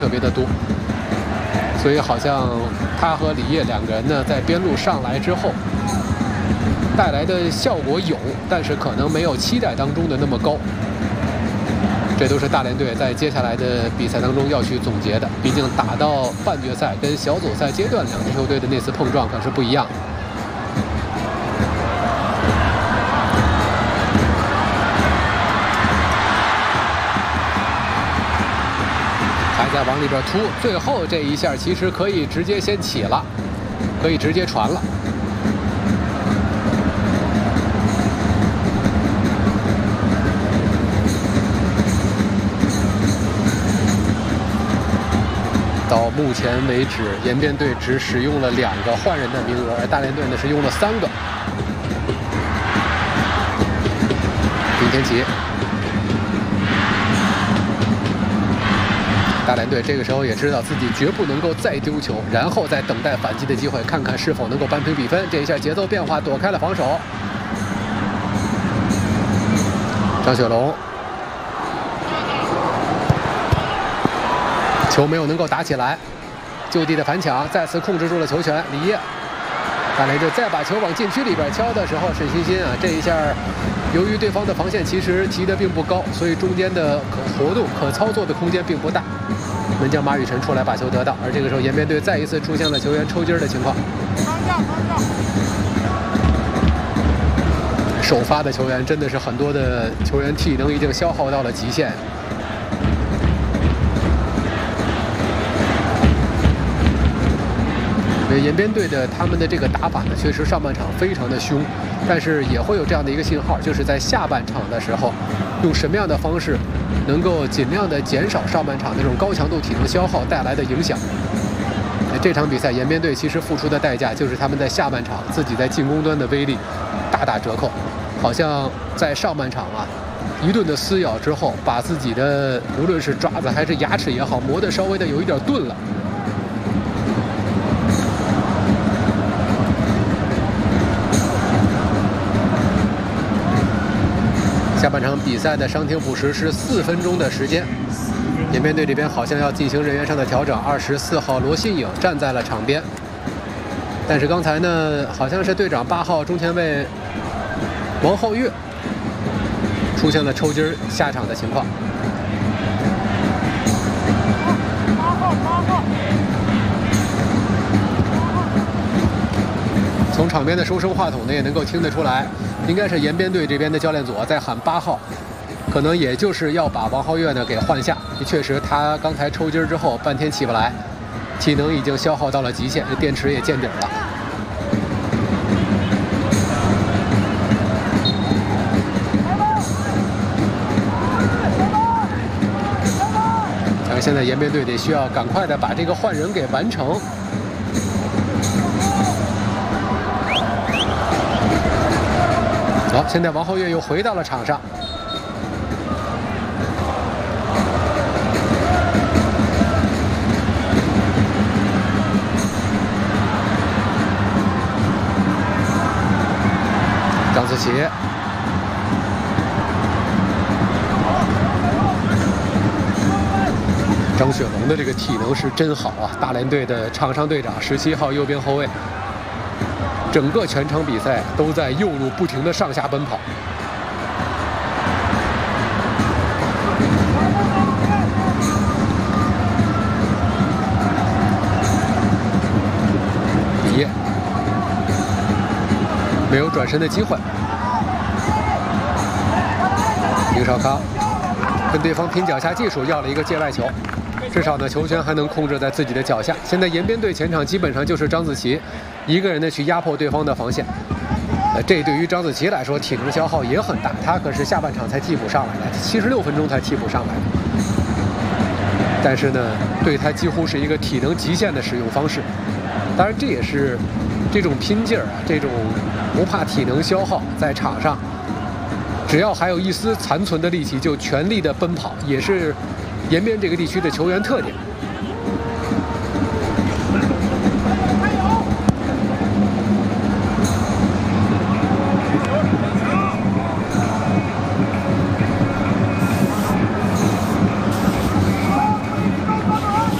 特别的多，所以好像他和李烨两个人呢，在边路上来之后，带来的效果有，但是可能没有期待当中的那么高。这都是大连队在接下来的比赛当中要去总结的。毕竟打到半决赛跟小组赛阶段，两支球队的那次碰撞可是不一样。还在往里边突，最后这一下其实可以直接先起了，可以直接传了。到目前为止，延边队只使用了2个换人的名额，而大连队呢是用了3个。林天琪，大连队这个时候也知道自己绝不能够再丢球，然后再等待反击的机会，看看是否能够扳平比分。这一下节奏变化，躲开了防守。张雪龙。球没有能够打起来，就地的反抢，再次控制住了球权。李烨，大连队再把球往禁区里边敲的时候，沈欣欣啊，这一下，由于对方的防线其实提得并不高，所以中间的活动、可操作的空间并不大。门将马雨辰出来把球得到，而这个时候延边队再一次出现了球员抽筋的情况。首发的球员真的是很多的球员体能已经消耗到了极限。延边队的他们的这个打法呢，确实上半场非常的凶，但是也会有这样的一个信号，就是在下半场的时候，用什么样的方式能够尽量的减少上半场那种高强度体能消耗带来的影响。这场比赛延边队其实付出的代价就是他们在下半场自己在进攻端的威力大打折扣，好像在上半场啊一顿的撕咬之后，把自己的无论是爪子还是牙齿也好磨得稍微的有一点钝了。下半场比赛的伤停补时是4分钟的时间，延边队这边好像要进行人员上的调整。24号罗新颖站在了场边，但是刚才呢，好像是队长8号中前卫王皓月出现了抽筋下场的情况。从场边的收声话筒呢，也能够听得出来，应该是延边队这边的教练组在喊8号，可能也就是要把王皓月呢给换下。确实，他刚才抽筋之后半天起不来，体能已经消耗到了极限，电池也见底了。但是现在延边队得需要赶快的把这个换人给完成。好，现在王皓月又回到了场上。张子琪，张雪龙的这个体能是真好啊！大连队的场上队长，17号右边后卫。整个全场比赛都在右路不停的上下奔跑。李烨没有转身的机会，林少康跟对方拼脚下技术，要了一个界外球。至少呢，球权还能控制在自己的脚下。现在延边队前场基本上就是张子琪一个人的去压迫对方的防线。这对于张子琪来说体能消耗也很大，他可是下半场才替补上来的，76分钟才替补上来的。但是呢，对他几乎是一个体能极限的使用方式。当然，这也是这种拼劲儿啊，这种不怕体能消耗，在场上只要还有一丝残存的力气，就全力的奔跑，也是延边这个地区的球员特点。